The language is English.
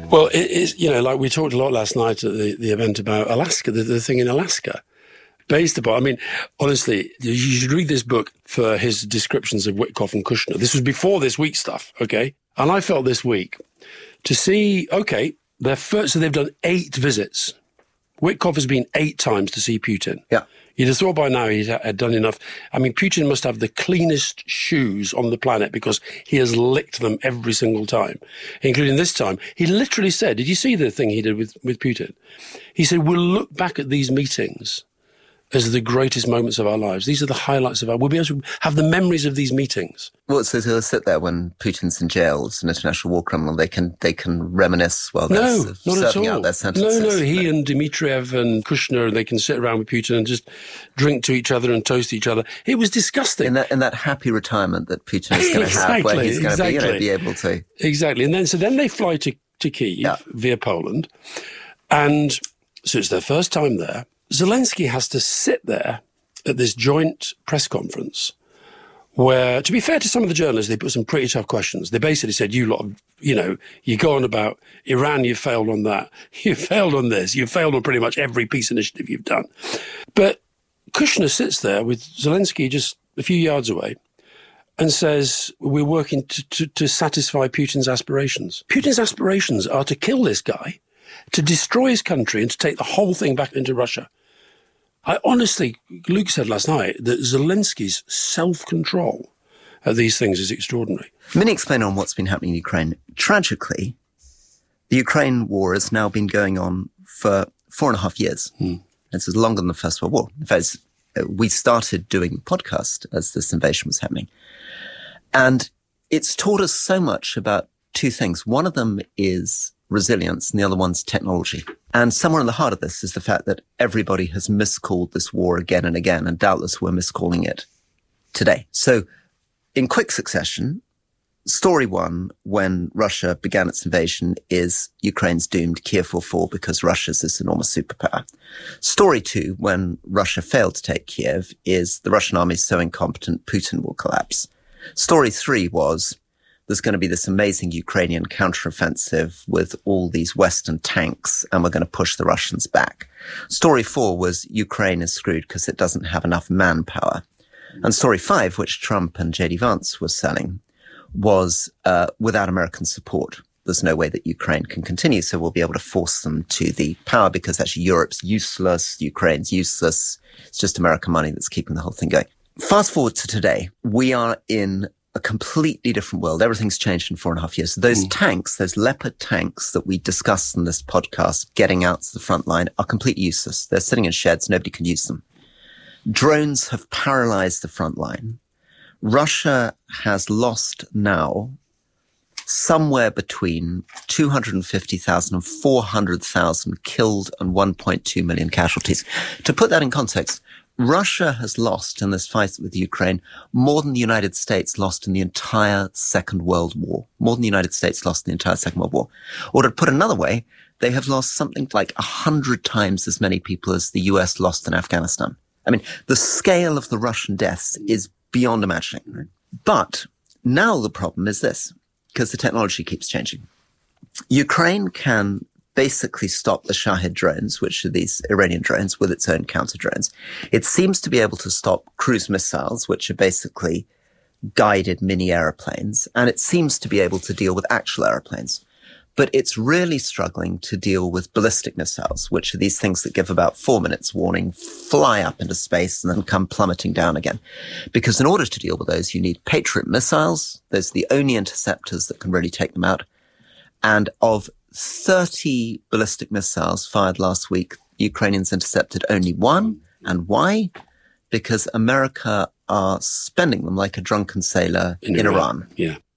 Well, it is, like we talked a lot last night at the event about Alaska, the thing in Alaska. Based upon, I mean, honestly, you should read this book for his descriptions of Witkoff and Kushner. This was before this week stuff, okay? And I felt this week to see, okay, so they've done 8 visits. Witkoff has been 8 times to see Putin. Yeah. You'd have thought by now he had done enough. I mean, Putin must have the cleanest shoes on the planet because he has licked them every single time, including this time. He literally said, did you see the thing he did with Putin? He said, we'll look back at these meetings as the greatest moments of our lives. These are the highlights of we'll be able to have the memories of these meetings. Well, so he'll sit there when Putin's in jail as an international war criminal. They can reminisce while they're serving out their sentences. No, he and Dmitriev and Kushner, they can sit around with Putin and just drink to each other and toast each other. It was disgusting. In that happy retirement that Putin is going to have, where he's going to be able to. Exactly. And then they fly to Kyiv via Poland. And so it's their first time there. Zelensky has to sit there at this joint press conference where, to be fair to some of the journalists, they put some pretty tough questions. They basically said, you lot, you go on about Iran, you failed on that. You failed on this. You failed on pretty much every peace initiative you've done. But Kushner sits there with Zelensky just a few yards away and says, we're working to satisfy Putin's aspirations. Putin's aspirations are to kill this guy, to destroy his country and to take the whole thing back into Russia. I honestly, Luke said last night that Zelensky's self-control at these things is extraordinary. Let me explain on what's been happening in Ukraine. Tragically, the Ukraine war has now been going on for 4.5 years. It's longer than the First World War. In fact, we started doing the podcast as this invasion was happening. And it's taught us so much about 2 things. One of them is resilience, and the other one's technology. And somewhere in the heart of this is the fact that everybody has miscalled this war again and again, and doubtless we're miscalling it today. So in quick succession, story 1, when Russia began its invasion, is Ukraine's doomed, Kiev will fall because Russia's this enormous superpower. Story 2, when Russia failed to take Kiev, is the Russian army is so incompetent, Putin will collapse. Story 3 was, there's going to be this amazing Ukrainian counteroffensive with all these Western tanks, and we're going to push the Russians back. Story 4 was Ukraine is screwed because it doesn't have enough manpower. And story 5, which Trump and J.D. Vance were selling, was without American support, there's no way that Ukraine can continue, so we'll be able to force them to the power because actually Europe's useless, Ukraine's useless. It's just American money that's keeping the whole thing going. Fast forward to today, we are in a completely different world. Everything's changed in 4.5 years. So those tanks, those Leopard tanks that we discussed in this podcast, getting out to the front line, are completely useless. They're sitting in sheds. Nobody can use them. Drones have paralyzed the front line. Russia has lost now somewhere between 250,000 and 400,000 killed and 1.2 million casualties. To put that in context, Russia has lost in this fight with Ukraine more than the United States lost in the entire Second World War. More than the United States lost in the entire Second World War. Or to put another way, they have lost something like 100 times as many people as the US lost in Afghanistan. I mean, the scale of the Russian deaths is beyond imagining. Right? But now the problem is this, because the technology keeps changing. Ukraine can basically stop the Shahed drones, which are these Iranian drones with its own counter drones. It seems to be able to stop cruise missiles, which are basically guided mini airplanes, and it seems to be able to deal with actual airplanes. But it's really struggling to deal with ballistic missiles, which are these things that give about 4 minutes warning, fly up into space, and then come plummeting down again. Because in order to deal with those, you need Patriot missiles. Those are the only interceptors that can really take them out. And of 30 ballistic missiles fired last week, Ukrainians intercepted only 1. And why? Because America are spending them like a drunken sailor in Iran. Yeah.